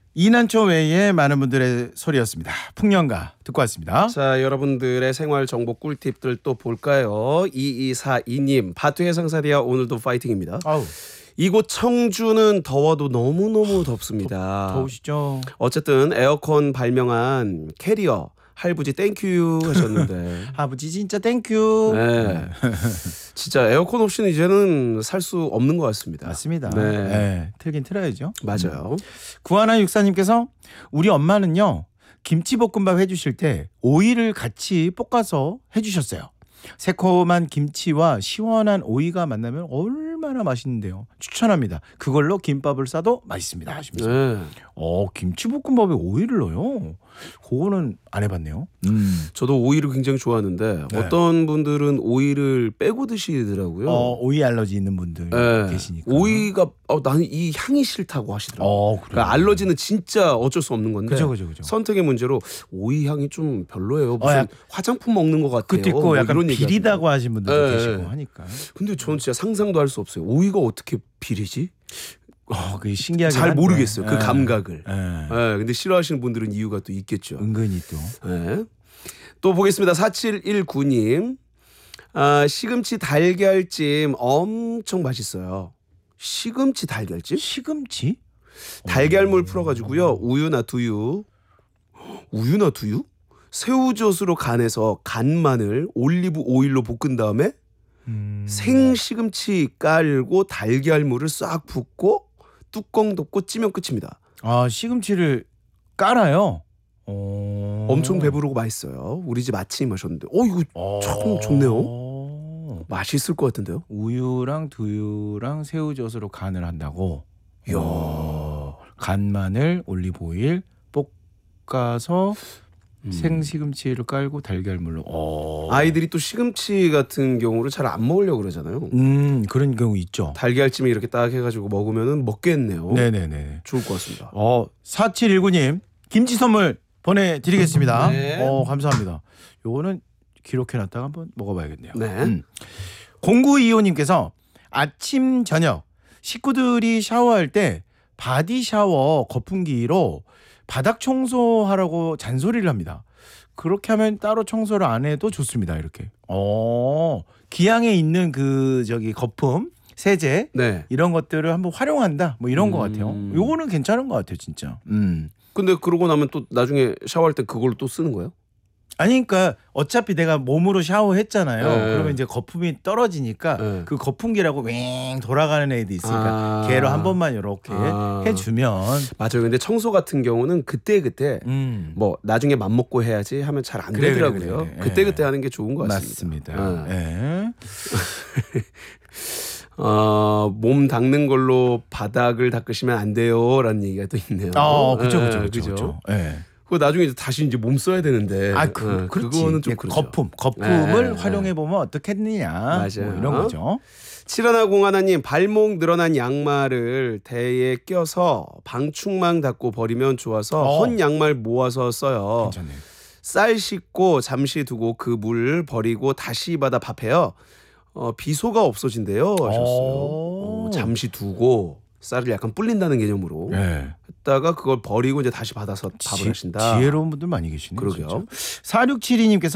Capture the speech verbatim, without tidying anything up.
이난초 외에 많은 분들의 소리였습니다. 풍년가 듣고 왔습니다. 자, 여러분들의 생활 정보 꿀팁들 또 볼까요? 이이사이 님, 바투의 상사리야 오늘도 파이팅입니다. 아우. 이곳 청주는 더워도 너무너무 덥습니다. 더우시죠? 어쨌든 에어컨 발명한 캐리어 할부지 땡큐 하셨는데 아버지 진짜 땡큐. 네. 진짜 에어컨 없이는 이제는 살 수 없는 것 같습니다. 맞습니다. 네. 네. 틀긴 틀어야죠. 맞아요. 구하나육사님께서 우리 엄마는요 김치볶음밥 해주실 때 오이를 같이 볶아서 해주셨어요. 새콤한 김치와 시원한 오이가 만나면 얼마나 맛있는데요. 추천합니다. 그걸로 김밥을 싸도 맛있습니다 하시면서. 네. 어 김치볶음밥에 오이를 넣어요. 그거는 안 해봤네요. 음. 저도 오이를 굉장히 좋아하는데 네. 어떤 분들은 오이를 빼고 드시더라고요. 어, 오이 알러지 있는 분들 네. 계시니까. 오이가 어, 나는 이 향이 싫다고 하시더라고요. 어, 그래요? 그러니까 알러지는 진짜 어쩔 수 없는 건데 그죠, 그죠, 그죠. 선택의 문제로 오이 향이 좀 별로예요. 무슨 어, 약- 화장품 먹는 것 같아요. 그것도 있고 뭐 약간 이런 얘기 비리다고 하신 분들도 네, 계시고 네. 하니까. 근데 저는 진짜 상상도 할 수 없어요. 오이가 어떻게 비리지? 어, 그게 신기하게 잘 한데. 모르겠어요. 그 예. 감각을. 예. 네, 근데 싫어하시는 분들은 이유가 또 있겠죠. 은근히 또. 네. 또 보겠습니다. 사칠일구 님. 아, 시금치 달걀찜 엄청 맛있어요. 시금치 달걀찜? 시금치? 달걀물 풀어가지고요. 우유나 두유. 우유나 두유? 새우젓으로 간해서 간 마늘, 올리브 오일로 볶은 다음에 음. 생시금치 깔고 달걀물을 싹 붓고 뚜껑 덮고 찌면 끝입니다. 아 시금치를 깔아요. 오. 엄청 배부르고 맛있어요. 우리 집 아침 마셨는데 어 이거 어. 참 좋네요. 맛있을 것 같은데요. 우유랑 두유랑 새우젓으로 간을 한다고. 이야. 어. 간 마늘, 올리브 오일 볶아서 음. 생시금치를 깔고 달걀물로. 어. 아이들이 또 시금치 같은 경우를 잘 안 먹으려고 그러잖아요. 음 그런 경우 있죠. 달걀찜에 이렇게 딱 해가지고 먹으면은 먹겠네요. 네네네. 좋을 것 같습니다. 어 사칠일구 님 김치 선물 보내드리겠습니다. 네. 어 감사합니다. 요거는 기록해놨다가 한번 먹어봐야겠네요. 네. 음. 공구이오 님께서 아침 저녁 식구들이 샤워할 때 바디 샤워 거품기로 바닥 청소하라고 잔소리를 합니다. 그렇게 하면 따로 청소를 안 해도 좋습니다. 이렇게. 어 기양에 있는 그 저기 거품 세제 네. 이런 것들을 한번 활용한다. 뭐 이런 음. 것 같아요. 요거는 괜찮은 것 같아요, 진짜. 음. 근데 그러고 나면 또 나중에 샤워할 때 그걸로 또 쓰는 거예요? 아니 그러니까 어차피 내가 몸으로 샤워했잖아요. 네. 그러면 이제 거품이 떨어지니까 네. 그 거품기라고 윙 돌아가는 애도 있으니까 아. 걔로 한 번만 이렇게 아. 해주면 맞아요. 근데 청소 같은 경우는 그때 그때 음. 뭐 나중에 맘 먹고 해야지 하면 잘 안 그래, 되더라고요. 그래, 그래, 그래. 그때 그때 하는 게 좋은 것 같습니다. 맞습니다. 네. 네. 어, 몸 닦는 걸로 바닥을 닦으시면 안 돼요라는 얘기가 또 있네요. 어, 그죠, 네, 그죠, 그죠, 그죠. 네. 그거 나중에 이제 다시 이제 몸 써야 되는데. 아, 그, 네, 그렇지. 그거는 좀 이게 그렇죠. 거품, 거품을 네, 활용해 보면 어떻겠느냐. 맞아요. 뭐 이런 거죠. 칠하나공하나님 발목 늘어난 양말을 대에 껴서 방충망 닫고 버리면 좋아서 어. 헌 양말 모아서 써요. 괜찮네요. 쌀 씻고 잠시 두고 그 물 버리고 다시 받아 밥해요. 어, 비소가 없어진대요 하셨어요. 오. 어, 잠시 두고 쌀을 약간 불린다는 개념으로 네. 했다가 그걸 버리고 이제 다시 받아서 밥을 지, 하신다. 지혜로운 분들 많이 계시네요. 그러게요. 사육칠이 님께서